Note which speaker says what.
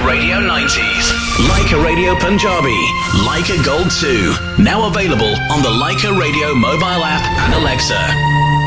Speaker 1: Radio 90s. Leica Radio Punjabi. Leica Gold 2. Now available on the Leica Radio mobile app and Alexa.